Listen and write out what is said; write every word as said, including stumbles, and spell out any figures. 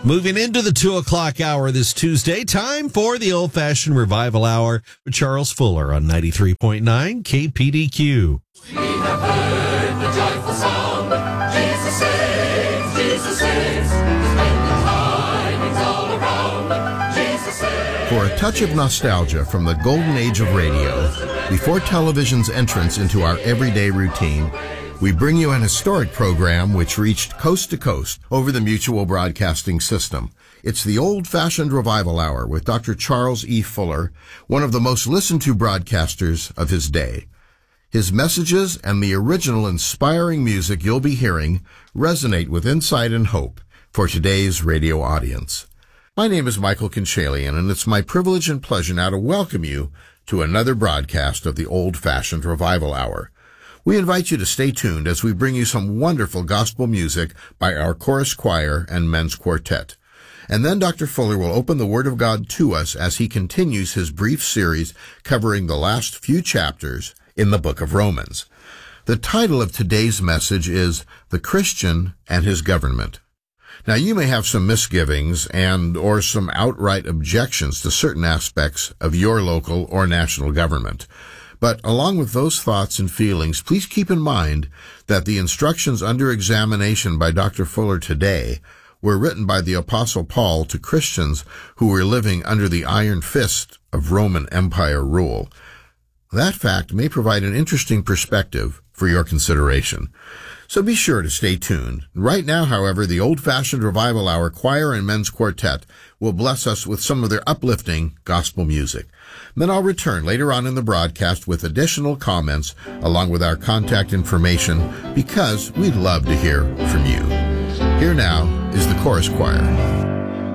Moving into the two o'clock hour this Tuesday, time for the old-fashioned revival hour with Charles Fuller on ninety-three point nine K P D Q. We have heard the joyful song, Jesus saves, Jesus saves, splendid tidings all around, Jesus saves. For a touch of nostalgia from the golden age of radio, before television's entrance into our everyday routine, we bring you an historic program which reached coast to coast over the Mutual Broadcasting System. It's the Old-Fashioned Revival Hour with Doctor Charles E. Fuller, one of the most listened to broadcasters of his day. His messages and the original inspiring music you'll be hearing resonate with insight and hope for today's radio audience. My name is Michael Kinchalian, and it's my privilege and pleasure now to welcome you to another broadcast of the Old-Fashioned Revival Hour. We invite you to stay tuned as we bring you some wonderful gospel music by our chorus choir and men's quartet. And then Doctor Fuller will open the Word of God to us as he continues his brief series covering the last few chapters in the book of Romans. The title of today's message is The Christian and His Government. Now, you may have some misgivings and or some outright objections to certain aspects of your local or national government. But along with those thoughts and feelings, please keep in mind that the instructions under examination by Doctor Fuller today were written by the Apostle Paul to Christians who were living under the iron fist of Roman Empire rule. That fact may provide an interesting perspective for your consideration. So be sure to stay tuned. Right now, however, the Old-Fashioned Revival Hour Choir and Men's Quartet will bless us with some of their uplifting gospel music. Then I'll return later on in the broadcast with additional comments along with our contact information because we'd love to hear from you. Here now is the chorus choir.